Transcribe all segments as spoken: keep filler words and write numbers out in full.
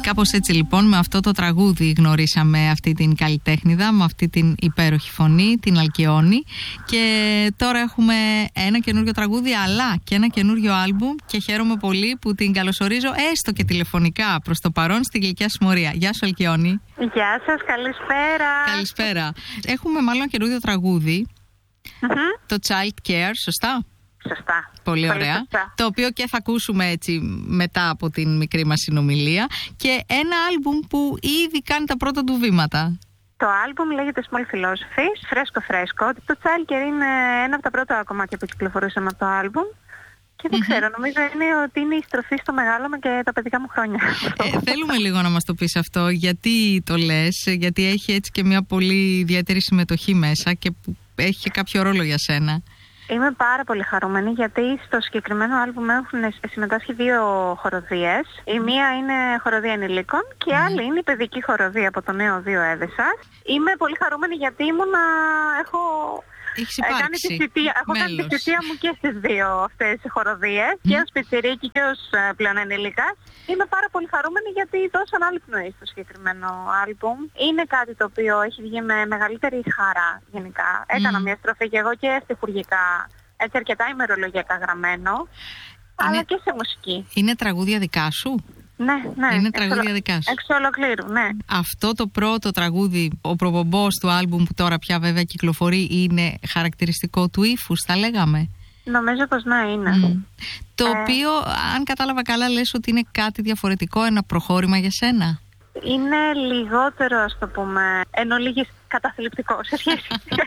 Κάπως έτσι λοιπόν, με αυτό το τραγούδι γνωρίσαμε αυτή την καλλιτέχνηδα, με αυτή την υπέροχη φωνή, την Αλκιόνη, και τώρα έχουμε ένα καινούριο τραγούδι αλλά και ένα καινούριο άλμπουμ και χαίρομαι πολύ που την καλωσορίζω έστω και τηλεφωνικά προς το παρόν στη Γλυκιά Συμμορία. Γεια σου Αλκιόνη. Γεια σας, καλησπέρα. Καλησπέρα. Έχουμε μάλλον καινούριο τραγούδι, mm-hmm. το Child Care, σωστά? Σωστά. Πολύ, Πολύ ωραία. Σωστά. Το οποίο και θα ακούσουμε έτσι μετά από την μικρή μας συνομιλία. Και ένα άλμπουμ που ήδη κάνει τα πρώτα του βήματα. Το άλμπουμ λέγεται Small Philosophies, φρέσκο φρέσκο. Το Child Care είναι ένα από τα πρώτα κομμάτια που κυκλοφορούσαμε από το άλμπουμ. Και δεν mm-hmm. ξέρω, νομίζω είναι ότι είναι η στροφή στο μεγάλωμα και τα παιδικά μου χρόνια. Ε, θέλουμε λίγο να μας το πεις αυτό, γιατί το λες, γιατί έχει έτσι και μια πολύ ιδιαίτερη συμμετοχή μέσα και που έχει και κάποιο ρόλο για σένα. Είμαι πάρα πολύ χαρούμενη γιατί στο συγκεκριμένο άλμπουμ έχουν συμμετάσχει δύο χοροδίες. Η μία είναι χοροδία ενηλίκων και η mm. άλλη είναι η παιδική χοροδία από το νέο Δύο Έδεσας. Είμαι πολύ χαρούμενη γιατί ήμουνα, έχω... Κάνει τη θητεία, έχω κάνει τη θητεία μου και στις δύο αυτές τις χοροδίες, mm. και ως πιτσιρίκι και ως πλέον ενήλικας. Είμαι πάρα πολύ χαρούμενη γιατί δώσαν άλλη πνοή στο συγκεκριμένο άλμπουμ. Είναι κάτι το οποίο έχει βγει με μεγαλύτερη χαρά γενικά. Mm. Έκανα μια στροφή και εγώ και στιχουργικά, έτσι αρκετά ημερολογιακά γραμμένο, είναι... αλλά και σε μουσική. Είναι τραγούδια δικά σου? Ναι, ναι. Είναι τραγούδια δικά σου. Εξ ολοκλήρου, ναι. Αυτό το πρώτο τραγούδι, ο προπομπός του άλμπουμ που τώρα πια βέβαια κυκλοφορεί, είναι χαρακτηριστικό του ύφους, θα λέγαμε? Νομίζω πως ναι, είναι. Mm. Το ε... οποίο, αν κατάλαβα καλά, λες ότι είναι κάτι διαφορετικό, ένα προχώρημα για σένα? Είναι λιγότερο, ας το πούμε, εν ολίγης καταθλιπτικό σε σχέση.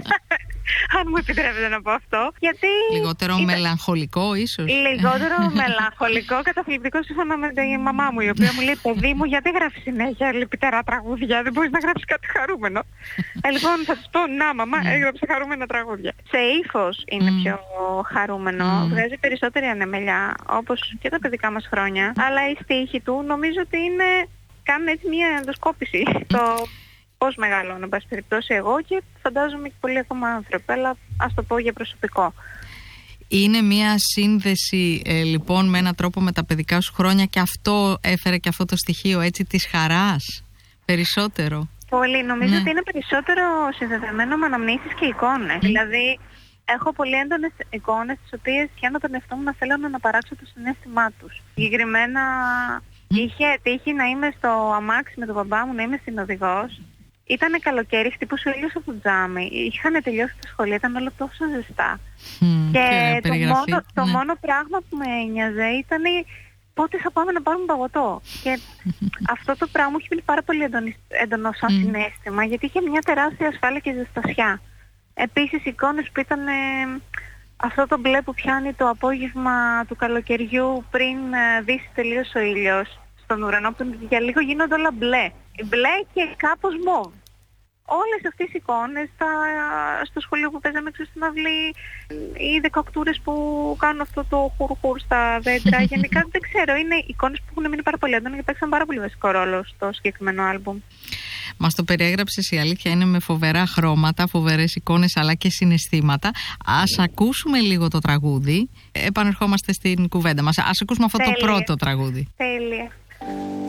Αν μου επιτρέπετε να πω αυτό. Γιατί λιγότερο ήταν... μελαγχολικό ίσως. Λιγότερο μελαγχολικό, καταθλιπτικό, σύμφωνα με τη μαμά μου, η οποία μου λέει: παιδί μου, γιατί γράφεις συνέχεια λυπητερά τραγούδια, δεν μπορείς να γράψεις κάτι χαρούμενο? ε, λοιπόν, θα της πω: να, μαμά, έγραψε χαρούμενα τραγούδια. Σε ύφος είναι mm. πιο χαρούμενο. Mm. Βγάζει περισσότερη ανεμελιά, όπως και τα παιδικά μας χρόνια. Αλλά η στίχη του νομίζω ότι είναι. Κάνουν έτσι μια ενδοσκόπηση. Mm. Το πώς μεγαλώνω, εν πάση περιπτώσει, εγώ και φαντάζομαι και πολλοί ακόμα άνθρωποι, αλλά ας το πω για προσωπικό. Είναι μια σύνδεση ε, λοιπόν με έναν τρόπο με τα παιδικά σου χρόνια και αυτό έφερε και αυτό το στοιχείο έτσι της χαράς περισσότερο? Πολύ, νομίζω ναι. ότι είναι περισσότερο συνδεδεμένο με αναμνήσεις και εικόνες. Mm. Δηλαδή έχω πολύ έντονες εικόνες τις οποίες πιάνω τον εαυτό μου να θέλω να αναπαράξω το συναίσθημά τους. Συγκεκριμένα mm. είχε τύχει να είμαι στο αμάξι με τον μπαμπά μου, να είμαι στην οδηγός. Ήτανε καλοκαίρι, χτύπησε ο ήλιος από το τζάμι. Είχαν τελειώσει τα σχολεία, ήταν όλα τόσο ζεστά. Mm, και το, μόνο, ναι. το μόνο πράγμα που με ένοιαζε ήταν πότε θα πάμε να πάρουμε παγωτό. Και αυτό το πράγμα έχει μείνει πάρα πολύ έντονο σαν mm. συναίσθημα, γιατί είχε μια τεράστια ασφάλεια και ζεστασιά. Επίσης, εικόνες που ήταν ε, αυτό το μπλε που πιάνει το απόγευμα του καλοκαιριού πριν ε, δύσει τελείως ο ήλιος στον ουρανό, που για λίγο γίνονται όλα μπλε. Μπλε και κάπως μοβ. Όλες αυτές οι εικόνες στα, στο σχολείο που παίζαμε έξω στην αυλή, οι δεκαοκτούρες που κάνουν αυτό το χουρ-χουρ στα δέντρα, γενικά δεν ξέρω, είναι εικόνες που έχουν μείνει πάρα πολύ έντονα και παίξαν πάρα πολύ βασικό ρόλο στο συγκεκριμένο άλμπουμ. Μας το περιέγραψες, η αλήθεια είναι, με φοβερά χρώματα, φοβερές εικόνες αλλά και συναισθήματα. Ας ακούσουμε λίγο το τραγούδι, επανερχόμαστε στην κουβέντα μας. Ας ακούσουμε αυτό Τέλεια. το πρώτο τραγούδι. Τέλεια.